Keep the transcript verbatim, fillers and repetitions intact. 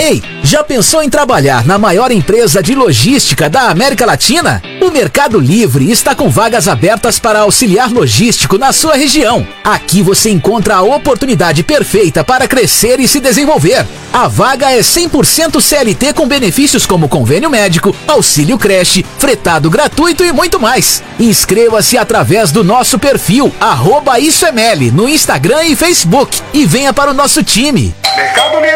Ei, já pensou em trabalhar na maior empresa de logística da América Latina? O Mercado Livre está com vagas abertas para auxiliar logístico na sua região. Aqui você encontra a oportunidade perfeita para crescer e se desenvolver. A vaga é cem por cento C L T com benefícios como convênio médico, auxílio creche, fretado gratuito e muito mais. Inscreva-se através do nosso perfil, arroba IssoEML, no Instagram e Facebook, e venha para o nosso time. Mercado Livre.